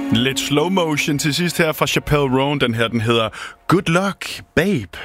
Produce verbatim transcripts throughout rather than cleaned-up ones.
Lidt slow motion til sidst her fra Chappelle Roan. Den her, den hedder Good Luck, Babe.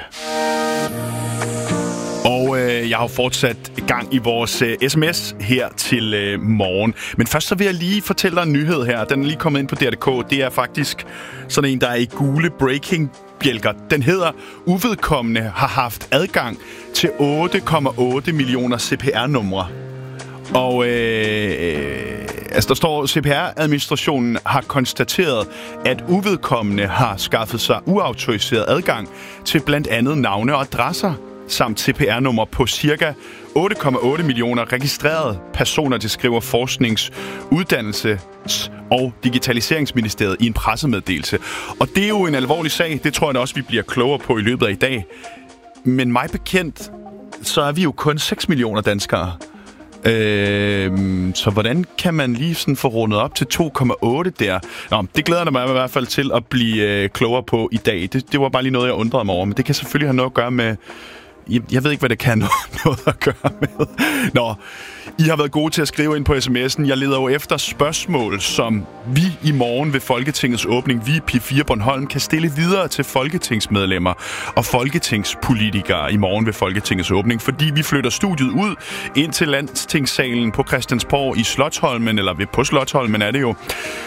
Og øh, jeg har fortsat gang i vores øh, sms her til øh, morgen. Men først så vil jeg lige fortælle dig en nyhed her. Den er lige kommet ind på D R punktum d k. Det er faktisk sådan en, der er i gule breaking bjælker. Den hedder, uvedkommende har haft adgang til otte komma otte millioner C P R-numre. Og øh, altså der står, C P R-administrationen har konstateret, at uvedkommende har skaffet sig uautoriseret adgang til blandt andet navne og adresser, samt C P R-nummer på cirka otte komma otte millioner registrerede personer, det skriver Forsknings-, Uddannelses- og Digitaliseringsministeriet i en pressemeddelelse. Og det er jo en alvorlig sag, det tror jeg da også, vi bliver klogere på i løbet af i dag. Men mig bekendt, så er vi jo kun seks millioner danskere. Øh, så hvordan kan man lige sådan få rundet op til to komma otte der? Nå, det glæder jeg mig i hvert fald til at blive øh, klogere på i dag. Det, det var bare lige noget, jeg undrede mig over, men det kan selvfølgelig have noget at gøre med... Jeg, jeg ved ikke, hvad det kan have noget at gøre med. Nå, I har været gode til at skrive ind på sms'en. Jeg leder jo efter spørgsmål, som vi i morgen ved Folketingets åbning, vi i P fire Bornholm, kan stille videre til folketingsmedlemmer og folketingspolitikere i morgen ved Folketingets åbning, fordi vi flytter studiet ud ind til Landstingssalen på Christiansborg i Slotsholmen, eller ved på Slotsholmen er det jo.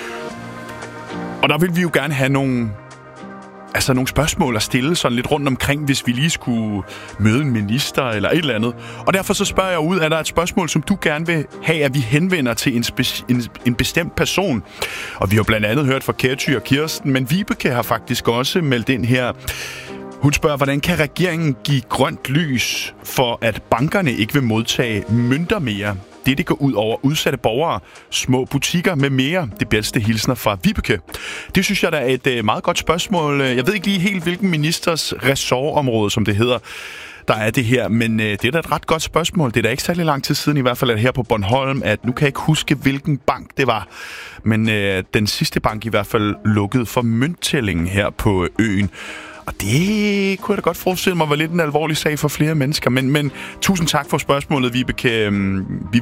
Og der vil vi jo gerne have nogle... Altså nogle spørgsmål at stille sådan lidt rundt omkring, hvis vi lige skulle møde en minister eller et eller andet. Og derfor så spørger jeg ud, er der et spørgsmål, som du gerne vil have, at vi henvender til en, spe- en, en bestemt person? Og vi har blandt andet hørt fra Ketty og Kirsten, men Vibeke har faktisk også meldt ind her. Hun spørger, hvordan kan regeringen give grønt lys for, at bankerne ikke vil modtage mønter mere? Det, det går ud over udsatte borgere, små butikker med mere. Det bedste hilsner fra Vibeke. Det synes jeg, der er et meget godt spørgsmål. Jeg ved ikke lige helt, hvilken ministers ressortområde, som det hedder, der er det her. Men det er da et ret godt spørgsmål. Det er da ikke særlig lang tid siden, i hvert fald her på Bornholm, at nu kan jeg ikke huske, hvilken bank det var. Men øh, den sidste bank i hvert fald lukkede for mønttællingen her på øen. Og det kunne jeg da godt forestille mig var lidt en alvorlig sag for flere mennesker. Men, men tusind tak for spørgsmålet, Vibeke. Vi